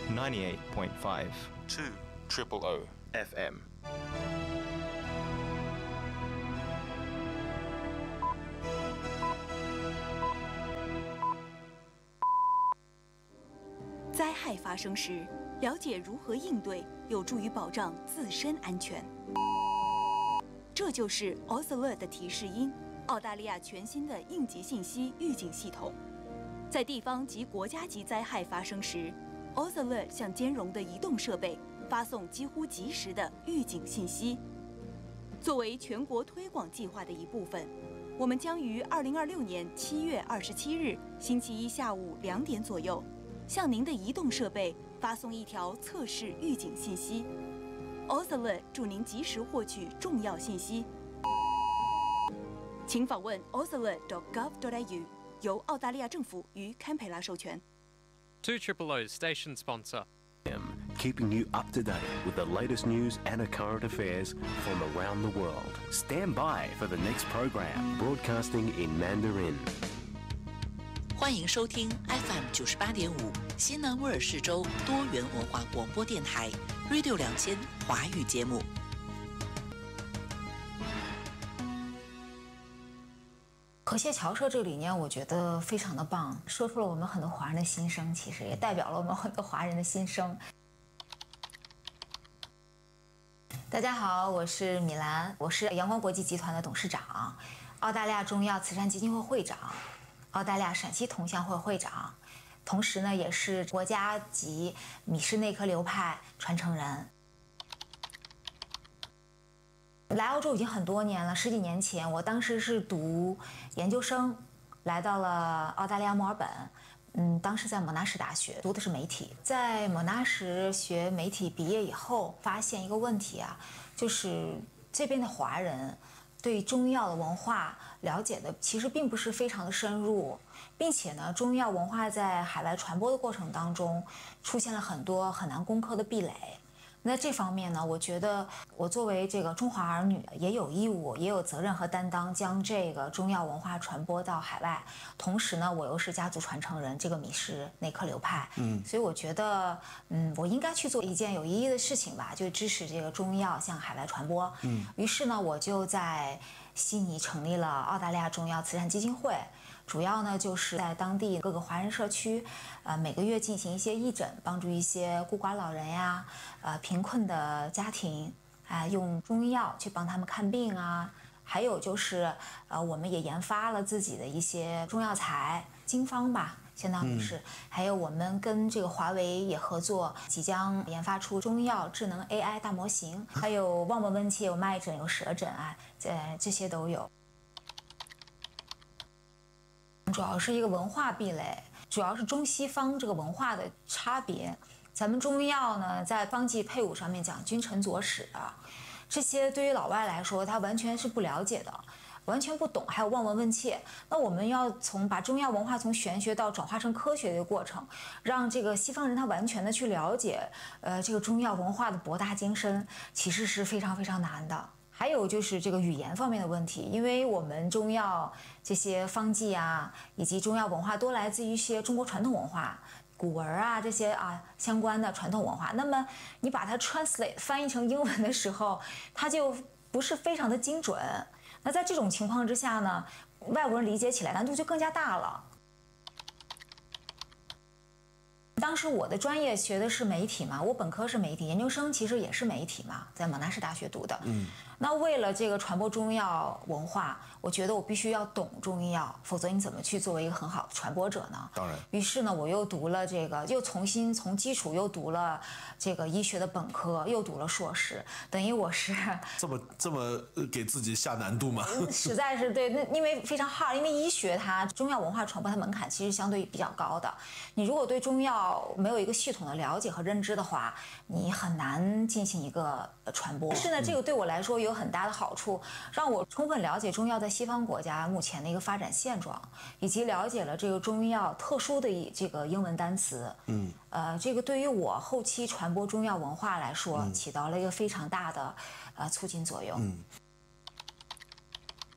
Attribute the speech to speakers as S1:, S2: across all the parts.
S1: 98.5 2 FM。
S2: 灾害发生时，了解如何应对，有助于保障自身安全。这就是 AusAlert 的提示音，澳大利亚全新的应急信息预警系统。在地方及国家级灾害发生时， AusAlert 向兼容的移动设备发送几乎即时的预警信息。作为全国推广计划的一部分，我们将于2026年7月27日星期一下午2点左右，向您的移动设备发送一条测试预警信息。AusAlert 助您及时获取重要信息。请访问 ausalert.gov.au， 由澳大利亚政府与堪培拉授权。
S3: 2OOO station sponsor.
S4: Keeping you up to date with the latest news and current affairs from around the world. Stand by for the next program, broadcasting in Mandarin.
S5: 欢迎收听 FM 98.5新南威尔士州多元文化广播电台 Radio 2000华语节目。
S6: 河蟹侨社这个理念，我觉得非常的棒，说出了我们很多华人的心声，其实也代表了我们很多华人的心声。大家好，我是米兰，我是阳光国际集团的董事长，澳大利亚中药慈善基金会会长，澳大利亚陕西同乡会会长，同时呢也是国家级米氏内科流派传承人。来澳洲已经很多年了，10几年前，我当时是读研究生，来到了澳大利亚墨尔本。当时在莫纳什大学读的是媒体，在莫纳什学媒体毕业以后，发现一个问题啊，就是这边的华人对中药的文化了解的其实并不是非常的深入，并且呢，中药文化在海外传播的过程当中，出现了很多很难攻克的壁垒。那这方面呢，我觉得我作为这个中华儿女，也有义务，也有责任和担当，将这个中药文化传播到海外。同时呢，我又是家族传承人，这个米氏内科流派，所以我觉得，我应该去做一件有意义的事情吧，就支持这个中药向海外传播。于是呢，我就在悉尼成立了澳大利亚中药慈善基金会。主要呢就是在当地各个华人社区，每个月进行一些义诊，帮助一些孤寡老人呀，贫困的家庭，用中药去帮他们看病啊。还有就是，我们也研发了自己的一些中药材经方吧，相当于是。还有我们跟这个华为也合作，即将研发出中药智能 AI 大模型，还有望闻问切，有脉诊，有舌诊啊，这些都有。主要是一个文化壁垒，主要是中西方这个文化的差别。咱们中药呢，在方剂配伍上面讲君臣佐使啊，这些对于老外来说，他完全是不了解的，完全不懂，还有望闻问切。那我们要把中药文化从玄学到转化成科学的一个过程，让这个西方人他完全的去了解，这个中药文化的博大精深，其实是非常非常难的。还有就是这个语言方面的问题，因为我们中药这些方剂啊，以及中药文化都来自于一些中国传统文化、古文啊这些相关的传统文化。那么你把它 translate 翻译成英文的时候，它就不是非常的精准。那在这种情况之下呢，外国人理解起来难度就更加大了。当时我的专业学的是媒体嘛，我本科是媒体，研究生其实也是媒体嘛，在莫纳什大学读的。那为了这个传播中药文化，我觉得我必须要懂中医药，否则你怎么去作为一个很好的传播者呢？
S7: 当然。
S6: 于是呢，我又读了这个，又重新从基础又读了这个医学的本科，又读了硕士，等于我是
S7: 这么给自己下难度吗？
S6: 实在是对，那因为非常 hard， 因为医学它中药文化传播它门槛其实相对比较高的，你如果对中药没有一个系统的了解和认知的话，你很难进行一个传播。但是呢，这个对我来说有很大的好处，让我充分了解中药在西方国家目前的一个发展现状，以及了解了这个中药特殊的这个英文单词。这个对于我后期传播中药文化来说，起到了一个非常大的促进作用。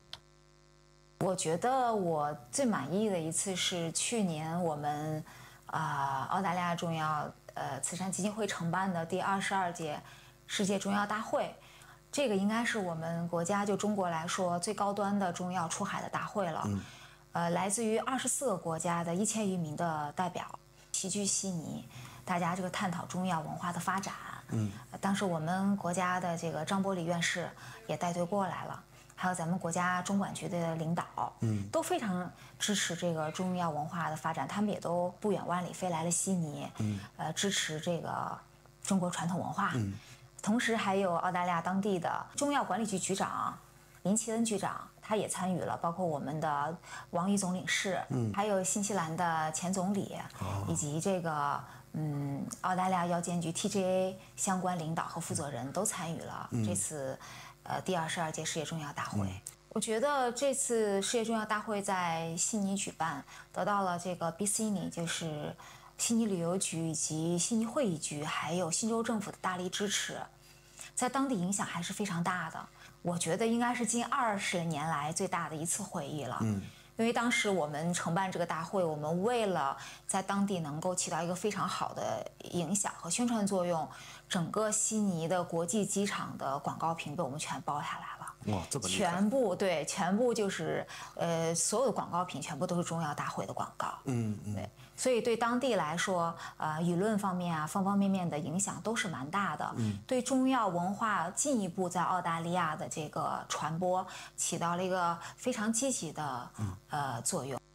S6: 我觉得我最满意的一次是去年我们澳大利亚中药慈善基金会承办的第22届世界中药大会。这个应该是我们国家就中国来说最高端的中药出海的大会了。来自于24个国家的1000余名的代表齐聚悉尼，大家这个探讨中药文化的发展。当时我们国家的这个张伯礼院士也带队过来了，还有咱们国家中管局的领导，都非常支持这个中药文化的发展，他们也都不远万里飞来了悉尼，支持这个中国传统文化。同时还有澳大利亚当地的中药管理局局长林奇恩局长，他也参与了，包括我们的王毅总领事，还有新西兰的前总理，以及这个澳大利亚药监局 TGA 相关领导和负责人都参与了这次第22届世界中药大会。我觉得这次世界中药大会在悉尼举办，得到了这个 BCNI 就是悉尼旅游局以及悉尼会议局还有新州政府的大力支持，在当地影响还是非常大的。我觉得应该是近20年来最大的一次会议了。因为当时我们承办这个大会，我们为了在当地能够起到一个非常好的影响和宣传作用，整个悉尼的国际机场的广告屏被我们全包下来了。
S7: 哇，这么厉害！
S6: 全部就是所有的广告屏全部都是中药大会的广告。对，所以对当地来说，舆论方面啊，方方面面的影响都是蛮大的。对中药文化进一步在澳大利亚的这个传播起到了一个非常积极的作用。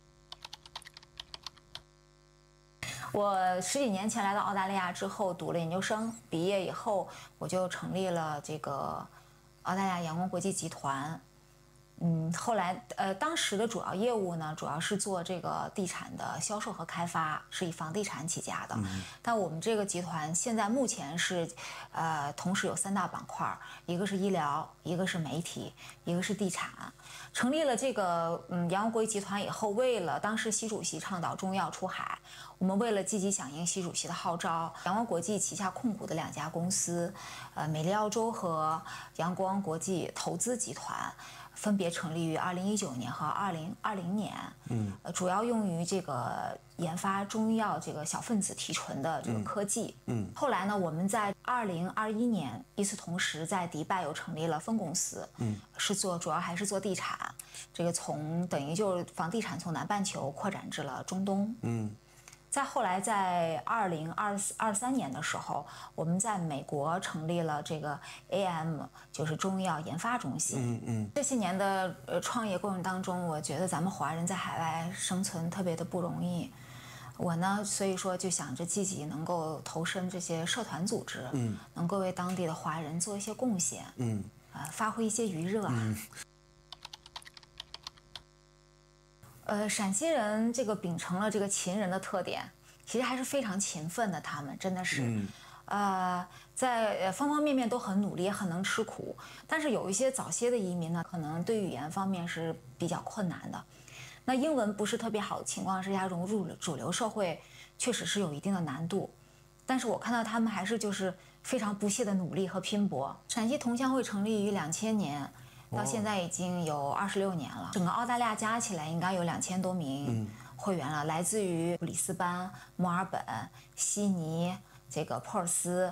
S6: 我10几年前来到澳大利亚之后，读了研究生，毕业以后我就成立了这个澳大利亚阳光国际集团。后来当时的主要业务呢，主要是做这个地产的销售和开发，是以房地产起家的。但我们这个集团现在目前是同时有3大板块，一个是医疗，一个是媒体，一个是地产。成立了这个阳光国际集团以后，为了当时习主席倡导中药出海，我们为了积极响应习主席的号召，阳光国际旗下控股的2家公司，美丽澳洲和阳光国际投资集团，分别成立于2019年和2020年，主要用于这个研发中药这个小分子提纯的这个科技。后来呢，我们在2021年与此同时在迪拜又成立了分公司，是主要还是做地产，这个等于就是房地产从南半球扩展至了中东。再后来，在2023年的时候，我们在美国成立了这个 AM， 就是中药研发中心。这些年的创业过程当中，我觉得咱们华人在海外生存特别的不容易。我呢，所以说就想着积极能够投身这些社团组织，能够为当地的华人做一些贡献，发挥一些余热啊。陕西人这个秉承了这个秦人的特点，其实还是非常勤奋的，他们真的是，在方方面面都很努力，也很能吃苦。但是有一些早些的移民呢，可能对语言方面是比较困难的。那英文不是特别好的情况之下，融入主流社会确实是有一定的难度。但是我看到他们还是就是非常不懈的努力和拼搏。陕西同乡会成立于2000年。到现在已经有26年了，整个澳大利亚加起来应该有2000多名会员了，来自于里斯班、墨尔本、悉尼、这个珀尔斯。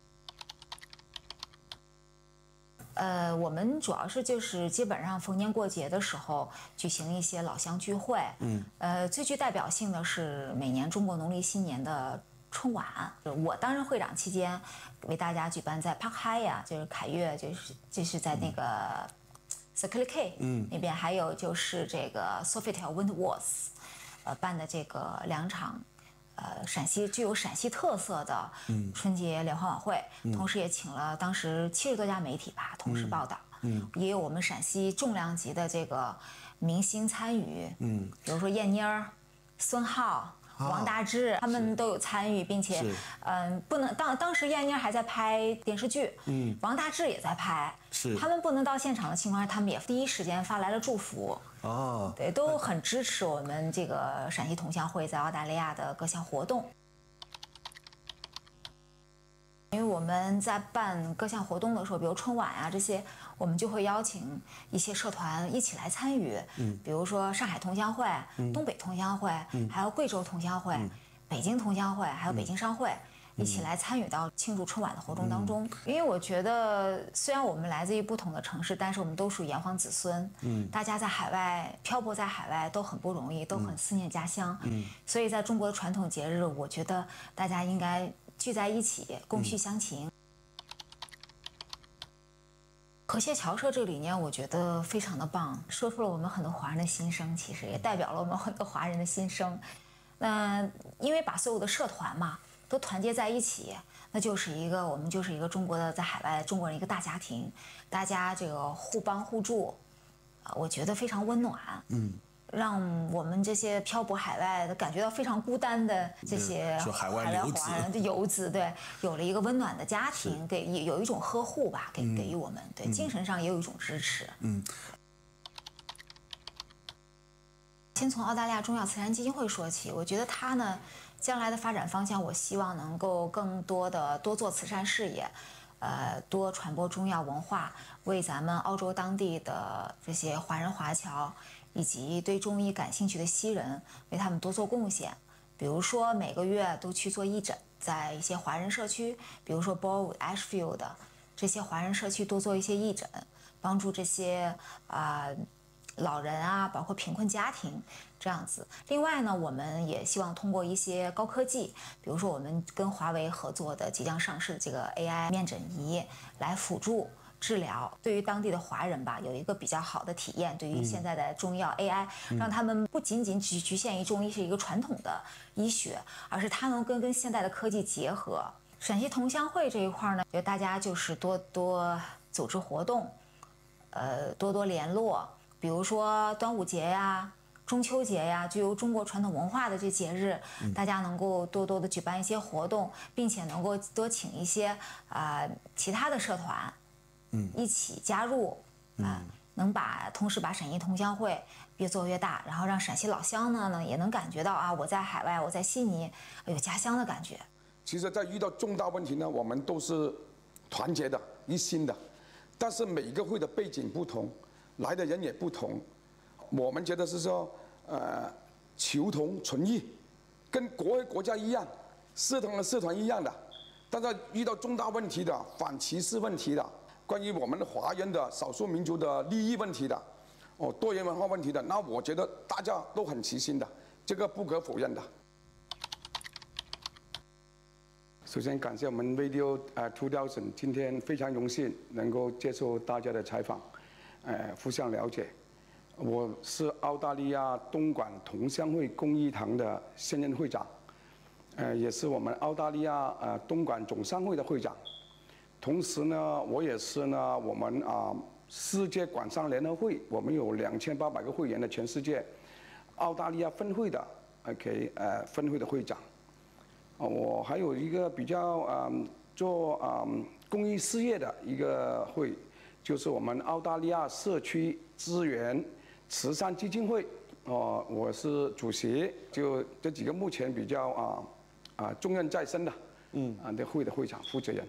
S6: 我们主要是就是基本上逢年过节的时候举行一些老乡聚会。最具代表性的是每年中国农历新年的春晚，我担任会长期间，为大家举办在 Park Hyatt， 就是凯悦，就是在那个 Circular K 那边，还有就是这个 Sofitel Wentworth， 办的这个2场，具有陕西特色的春节联欢晚会，同时也请了当时70多家媒体吧同时报道，也有我们陕西重量级的这个明星参与，比如说燕妮儿、孙浩。王大治他们都有参与，并且，不能当时燕妮还在拍电视剧，王大治也在拍，他们不能到现场的情况下，他们也第一时间发来了祝福，对，都很支持我们这个陕西同乡会在澳大利亚的各项活动。因为我们在办各项活动的时候，比如春晚啊这些，我们就会邀请一些社团一起来参与，比如说上海同乡会、东北同乡会，还有贵州同乡会、 北京同乡会还有北京商会。一起来参与到庆祝春晚的活动当中，因为我觉得虽然我们来自于不同的城市，但是我们都属于炎黄子孙，大家在海外漂泊在海外都很不容易，都很思念家乡，所以在中国的传统节日，我觉得大家应该聚在一起，共叙乡情。和谐侨社这个理念，我觉得非常的棒，说出了我们很多华人的心声，其实也代表了我们很多华人的心声。因为把所有的社团嘛。都团结在一起，那我们就是一个中国的在海外中国人一个大家庭，大家这个互帮互助，我觉得非常温暖，让我们这些漂泊海外的感觉到非常孤单的这些
S7: 海外华人
S6: 游子，对，有了一个温暖的家庭，有一种呵护吧，给予我们，对，精神上也有一种支持。先从澳大利亚中药慈善基金会说起，我觉得它呢。将来的发展方向，我希望能够更多的多做慈善事业，多传播中药文化，为咱们澳洲当地的这些华人华侨以及对中医感兴趣的西人，为他们多做贡献。比如说每个月都去做义诊，在一些华人社区，比如说 Burwood、Ashfield 这些华人社区多做一些义诊，帮助这些老人啊，包括贫困家庭这样子。另外呢，我们也希望通过一些高科技，比如说我们跟华为合作的即将上市的这个 AI 面诊仪，来辅助治疗，对于当地的华人吧，有一个比较好的体验。对于现在的中药 AI，让他们不仅仅局限于中医是一个传统的医学，而是它能跟现代的科技结合。陕西同乡会这一块呢，就大家就是多多组织活动，多多联络。比如说端午节呀、中秋节呀，具有中国传统文化的这节日，大家能够多多的举办一些活动，并且能够多请一些其他的社团，一起加入，能同时把陕西同乡会越做越大，然后让陕西老乡呢也能感觉到我在海外，我在悉尼有家乡的感觉。
S8: 其实，在遇到重大问题呢，我们都是团结的、一心的，但是每个会的背景不同。来的人也不同，我们觉得是说，求同存异，跟国家一样，社团一样的，但是遇到重大问题的、反歧视问题的、关于我们华人的少数民族的利益问题的、多元文化问题的，那我觉得大家都很齐心的，这个不可否认的。首先感谢我们 Radio 2000，今天非常荣幸能够接受大家的采访。互相了解，我是澳大利亚东莞同乡会公益堂的现任会长，也是我们澳大利亚东莞总商会的会长。同时呢，我也是呢我们世界管商联合会，我们有2800个会员的全世界澳大利亚分会的分会的会长。我还有一个比较做公益事业的一个会。就是我们澳大利亚社区资源慈善基金会，我是主席，就这几个目前比较重任在身的，的会的会长负责人。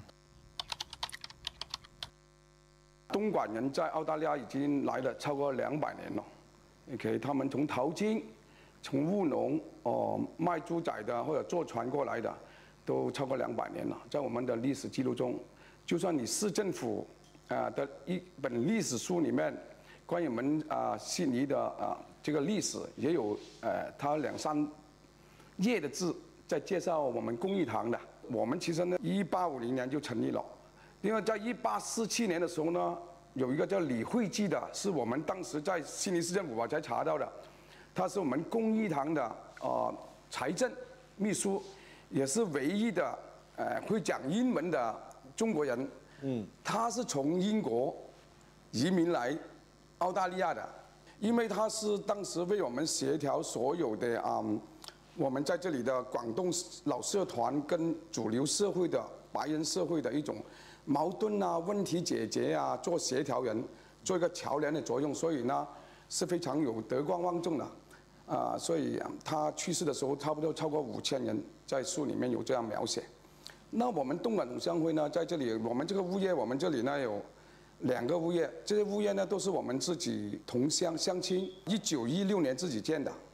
S8: 东莞人在澳大利亚已经来了超过200年了，他们从淘金、从务农、卖猪仔的或者坐船过来的，都超过200年了，在我们的历史记录中，就算你市政府。的一本历史书里面，关于我们悉尼的这个历史，也有它2、3页的字在介绍我们公益堂的。我们其实呢，1850年就成立了，因为在1847年的时候呢，有一个叫李惠基的，是我们当时在悉尼市政府我才查到的，他是我们公益堂的财政秘书，也是唯一的会讲英文的中国人。他是从英国移民来澳大利亚的，因为他是当时为我们协调所有的我们在这里的广东老社团跟主流社会的白人社会的一种矛盾问题解决做协调人，做一个桥梁的作用，所以呢是非常有德高望重的所以他去世的时候差不多超过5000人，在书里面有这样描写。那我们东莞总商会呢，在这里，我们这个物业，我们这里呢有2个物业，这些物业呢都是我们自己同乡乡亲，1916年自己建的，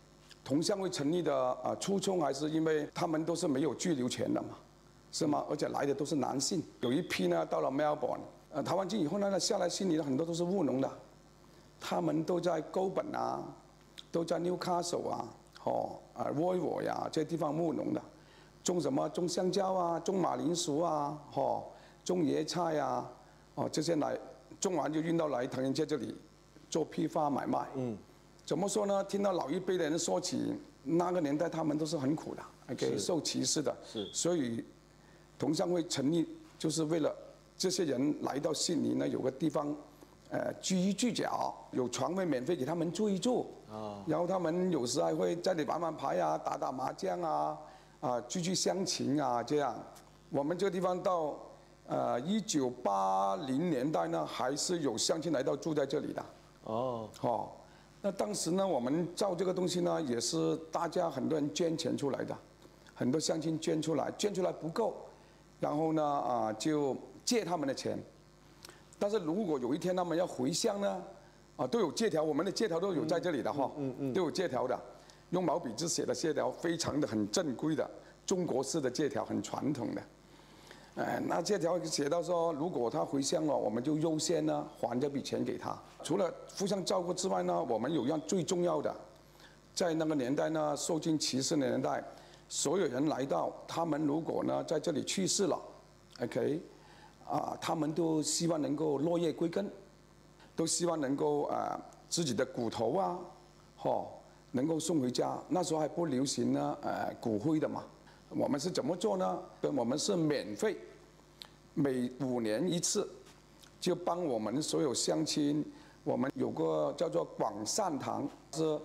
S8: 同乡会成立的初衷还是因为他们都是没有居留权的嘛，是吗？而且来的都是男性，有一批呢到了 Melbourne， 台湾境以后呢下来悉尼的很多都是务农的，他们都在高本啊，都在 Newcastle 啊，Royal 呀这些地方务农的，种什么？种香蕉啊，种马铃薯啊，种椰菜啊，这些来种完就运到来唐人街这里做批发买卖。怎么说呢？听到老一辈的人说起那个年代，他们都是很苦的，给受歧视的。所以同乡会成立就是为了这些人来到悉尼呢，有个地方，居一居脚，有床位免费给他们住一住。然后他们有时还会在这里玩玩牌啊，打打麻将啊，聚乡情啊，这样。我们这个地方到1980年代呢，还是有乡亲来到住在这里的。那当时呢，我们造这个东西呢，也是大家很多人捐钱出来的，很多乡亲捐出来不够，然后呢就借他们的钱。但是如果有一天他们要回乡呢，都有借条，我们的借条都有在这里的都有借条的，用毛笔字写的借条，非常的很正规的中国式的借条，很传统的。那借条写到说，如果他回乡了，我们就优先呢还这笔钱给他。除了互相照顾之外呢，我们有一样最重要的，在那个年代呢，受尽歧视的年代，所有人来到，他们如果呢在这里去世了 ，OK， 他们都希望能够落叶归根，都希望能够自己的骨头啊，能够送回家。那时候还不流行呢骨灰的嘛。我们是怎么做呢？我们是免费，每5年一次，就帮我们所有乡亲。我们有个叫做广善堂，是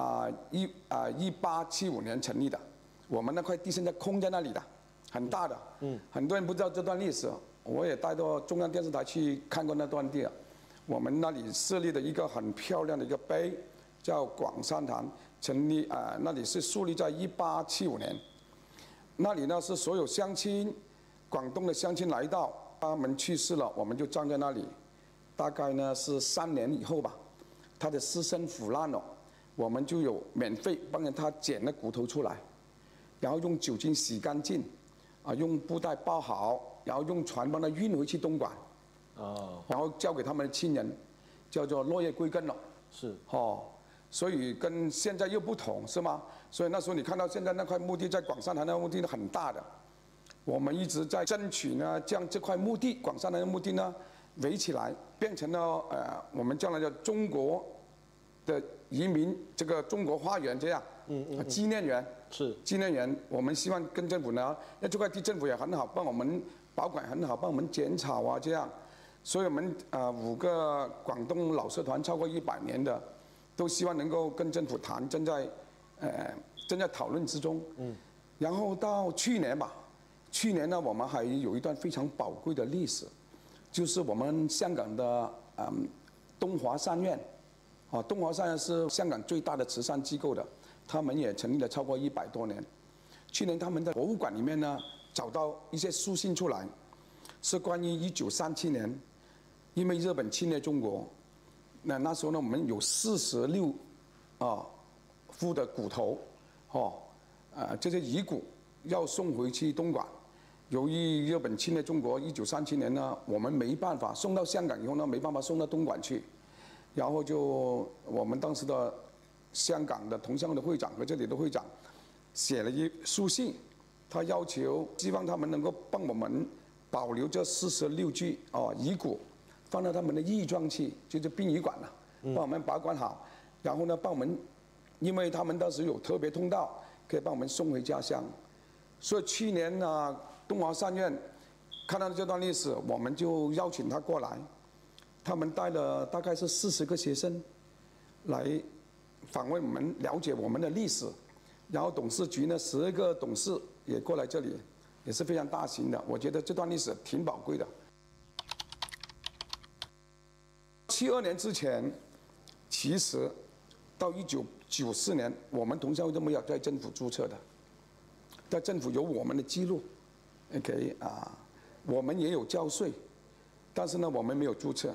S8: 1875年成立的。我们那块地现在空在那里的，很大的。很多人不知道这段历史，我也带到中央电视台去看过那段地。我们那里设立的一个很漂亮的一个碑，叫广善堂，成立那里是树立在1875年。那里呢是所有乡亲，广东的乡亲来到，他们去世了，我们就站在那里。大概呢是3年以后吧，他的尸身腐烂了，我们就有免费帮他捡了骨头出来，然后用酒精洗干净，用布袋包好，然后用船帮他运回去东莞，然后交给他们的亲人，叫做落叶归根了。所以跟现在又不同，是吗？所以那时候你看到现在那块墓地在广善堂那墓地呢很大的，我们一直在争取呢，将这块墓地广善堂的墓地呢围起来，变成了我们将来的中国的移民这个中国花园这样，纪念园纪念园。我们希望跟政府呢，那这块地政府也很好，帮我们保管很好，帮我们剪草啊这样。所以我们5个广东老社团超过100年的。都希望能够跟政府谈，正在讨论之中。然后到去年吧，去年呢，我们还有一段非常宝贵的历史，就是我们香港的东华三院，东华三院是香港最大的慈善机构的，他们也成立了超过100多年。去年他们在博物馆里面呢，找到一些书信出来，是关于1937年，因为日本侵略中国。那时候呢，我们有46副的骨头，这些遗骨要送回去东莞。由于日本侵略中国，1937年呢，我们没办法送到香港以后呢，没办法送到东莞去，然后就我们当时的香港的同乡会的会长和这里的会长写了一书信，他要求希望他们能够帮我们保留这46具遗骨。放到他们的义庄去，就是殡仪馆了，帮我们保管好，然后呢，帮我们，因为他们当时有特别通道，可以帮我们送回家乡。所以去年呢，东华三院看到这段历史，我们就邀请他过来，他们带了大概是40个学生来访问我们，了解我们的历史。然后董事局呢，12个董事也过来这里，也是非常大型的。我觉得这段历史挺宝贵的。72年之前，其实到1994年，我们同乡会都没有在政府注册的，在政府有我们的记录 ，OK 我们也有交税，但是呢，我们没有注册。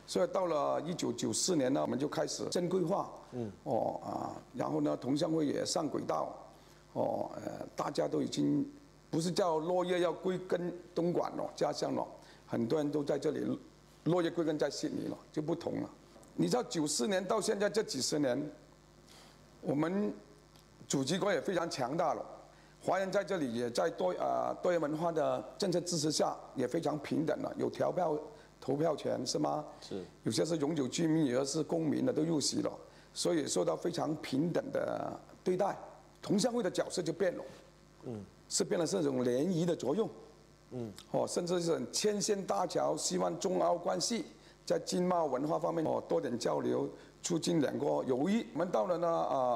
S8: 所以到了1994年呢，我们就开始正规化，然后呢，同乡会也上轨道，大家都已经不是叫落叶要归根东莞了，家乡了，很多人都在这里，落叶归根在悉尼了，就不同了。你知道94年到现在这几十年，我们祖籍国也非常强大了，华人在这里也在多元文化的政策支持下，也非常平等了，有投票权是吗？
S7: 是。
S8: 有些是永久居民，有些是公民的都入籍了，所以受到非常平等的对待。同乡会的角色就变了，是变了这种联谊的作用，甚至是牵线搭桥，希望中澳关系在经贸文化方面多点交流，促进两国友谊。我们到了呢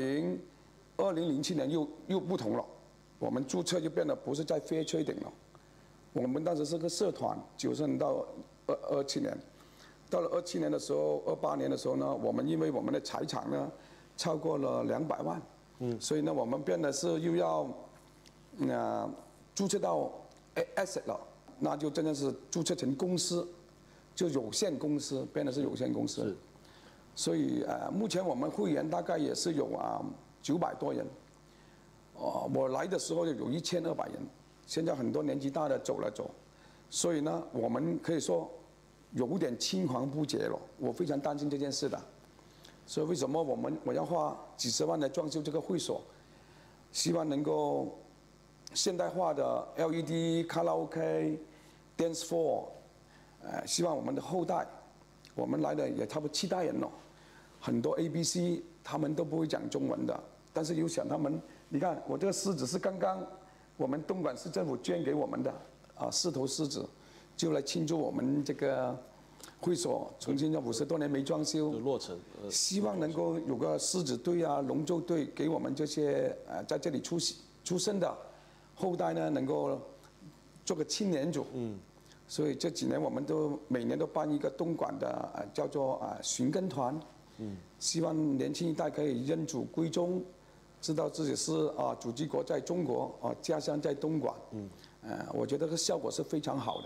S8: 2007年又不同了，我们注册就变得不是在 Fair Trading 了，我们当时是个社团，90年到27年，到了27年的时候，28年的时候呢，我们因为我们的财产呢超过了200万，所以呢我们变得是又要注册到 asset 了，那就真的是注册成公司，就有限公司，变得是有限公司。所以目前我们会员大概也是有900多人，我来的时候有1200人，现在很多年纪大的走了，所以呢，我们可以说有点青黄不接了。我非常担心这件事的，所以为什么我要花几十万来装修这个会所，希望能够现代化的 LED 卡拉 OK、dance floor， 希望我们的后代，我们来的也差不多7代人了，很多 ABC 他们都不会讲中文的，但是有想他们，你看我这个狮子是刚刚我们东莞市政府捐给我们的4头狮子，就来庆祝我们这个会所重新50多年没装修
S7: 落成，
S8: 希望能够有个狮子队龙舟队给我们这些在这里出生的后代呢，能够做个青年组。所以这几年我们都每年都办一个东莞的叫做寻根团，希望年轻一代可以认祖归宗，知道自己是祖籍国在中国，家乡在东莞。我觉得这个效果是非常好的。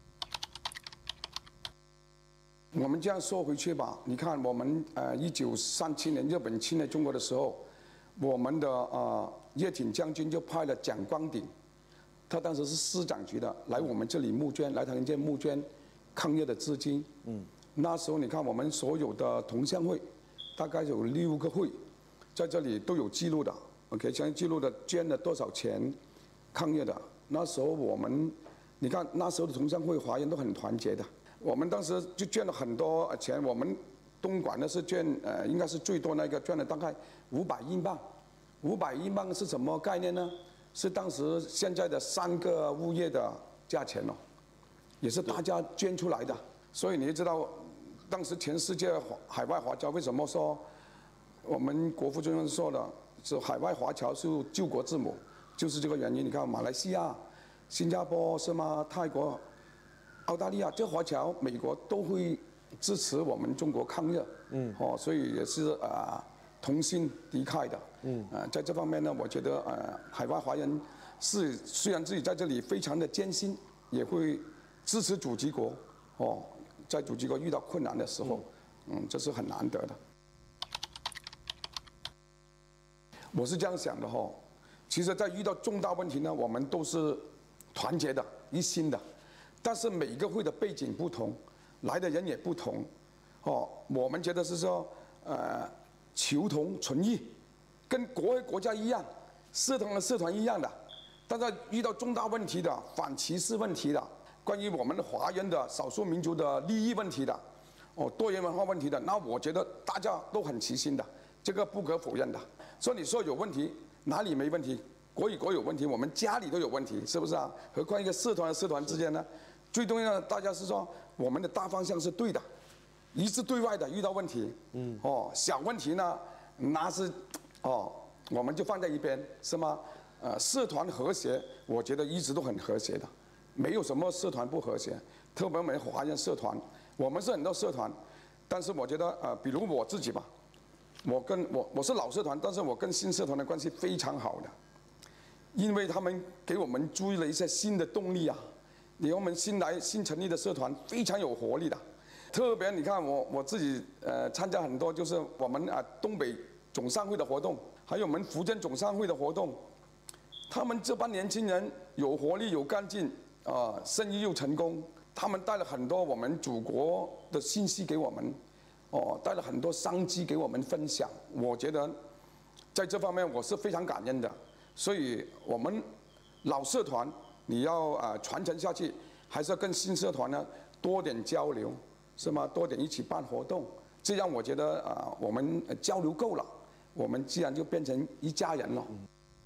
S8: 我们这样说回去吧，你看我们1937年日本侵略中国的时候，我们的叶挺将军就派了蒋光鼎，他当时是市长级的，来我们这里募捐，来唐人街募捐抗日的资金。那时候你看我们所有的同乡会，大概有6个会，在这里都有记录的。OK， 相关记录的捐了多少钱抗日的。那时候我们，你看那时候的同乡会华人都很团结的。我们当时就捐了很多钱，我们东莞呢是捐应该是最多那个捐了大概500英镑。500英镑是什么概念呢？是当时现在的3个物业的价钱哦，也是大家捐出来的。所以你就知道，当时全世界海外华侨为什么说我们国父中央说的是海外华侨是救国之母，就是这个原因。你看马来西亚、新加坡是吗？泰国、澳大利亚这华侨，美国都会支持我们中国抗日。所以也是同心敌忾的。在这方面呢，我觉得海外华人是虽然自己在这里非常的艰辛，也会支持祖籍国。在祖籍国遇到困难的时候，这是很难得的。我是这样想的其实，在遇到重大问题呢，我们都是团结的、一心的。但是每一个会的背景不同，来的人也不同。我们觉得是说，求同存异，跟国家一样，社团和社团一样的。但是遇到重大问题的、反歧视问题的、关于我们华人的少数民族的利益问题的、多元文化问题的，那我觉得大家都很齐心的，这个不可否认的。所以你说有问题，哪里没问题？国与国有问题，我们家里都有问题，是不是啊？何况一个社团和社团之间呢？最重要的，大家是说我们的大方向是对的，一致对外的。遇到问题，小问题呢，那是我们就放在一边，是吗？社团和谐，我觉得一直都很和谐的，没有什么社团不和谐。特别我们华人社团，我们是很多社团，但是我觉得比如我自己吧，我是老社团，但是我跟新社团的关系非常好的，因为他们给我们注入了一些新的动力啊。我们新成立的社团非常有活力的， 特别你看我自己参加很多，就是我们东北总商会的活动，还有我们福建总商会的活动，他们这帮年轻人有活力、有干劲生意又成功，他们带了很多我们祖国的信息给我们，带了很多商机给我们分享。我觉得在这方面我是非常感恩的，所以我们老社团你要传承下去，还是要跟新社团呢多点交流，是吗？多点一起办活动，这样我觉得我们交流够了，我们自然就变成一家人了。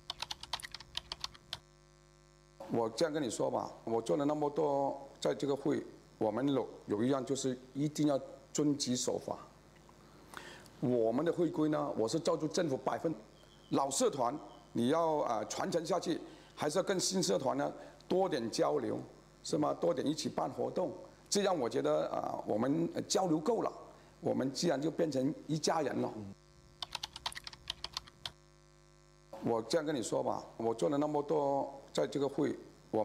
S8: 我这样跟你说吧，我做了那么多，在这个会，我们有一样就是一定要遵纪守法。我们的会规呢，我是照住政府老社团你要传承下去，还是要跟新社团呢多点交流，是吗？多点一起办活动，这样我觉得我们交流够了，我们自然就变成一家人了。我这样跟你说吧，我做了那么多，在这个会，